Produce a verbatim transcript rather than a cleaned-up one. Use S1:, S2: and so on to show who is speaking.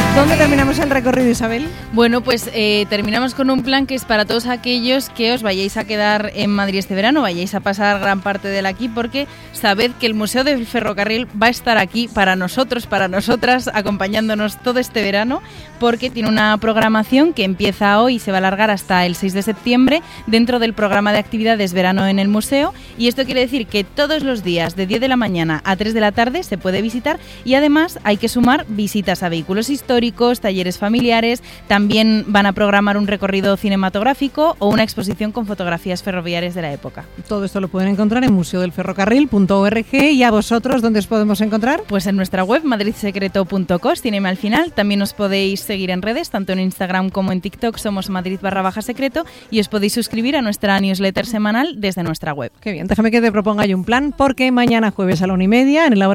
S1: ¿Dónde terminamos el recorrido, Isabel?
S2: Bueno, pues eh, terminamos con un plan que es para todos aquellos que os vayáis a quedar en Madrid este verano, vayáis a pasar gran parte del aquí, porque sabed que el Museo del Ferrocarril va a estar aquí para nosotros, para nosotras, acompañándonos todo este verano, porque tiene una programación que empieza hoy y se va a alargar hasta el seis de septiembre dentro del programa de actividades Verano en el Museo, y esto quiere decir que todos los días de diez de la mañana a tres de la tarde se puede visitar, y además hay que sumar visitas a vehículos históricos, talleres familiares, también van a programar un recorrido cinematográfico o una exposición con fotografías ferroviarias de la época.
S1: Todo esto lo pueden encontrar en museo del ferrocarril punto org. ¿Y a vosotros dónde os podemos encontrar?
S2: Pues en nuestra web madrid secreto punto cos, tiene al final. También os podéis seguir en redes, tanto en Instagram como en TikTok, somos madrid barra baja secreto, y os podéis suscribir a nuestra newsletter semanal desde nuestra web.
S1: Qué bien, déjame que te proponga yo un plan, porque mañana jueves a la una y media en el